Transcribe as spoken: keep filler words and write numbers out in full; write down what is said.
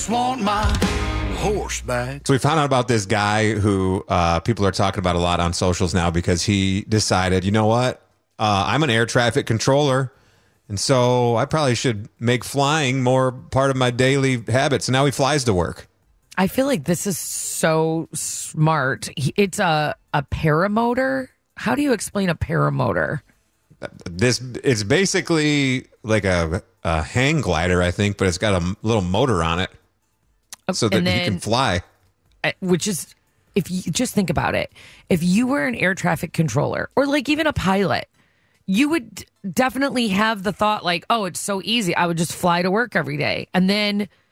just want my horseback. So we found out about this guy who uh, people are talking about a lot on socials now because he decided, you know what? Uh, I'm an air traffic controller, and so I probably should make flying more part of my daily habits. And now he flies to work. I feel like this is so smart. He- It's a, a paramotor. How do you explain a paramotor? This it's basically like a, a hang glider, I think, but it's got a little motor on it so that And he then- can fly. Uh, Which is, if you just think about it, if you were an air traffic controller or like even a pilot, you would definitely have the thought like, oh, it's so easy. I would just fly to work every day. And then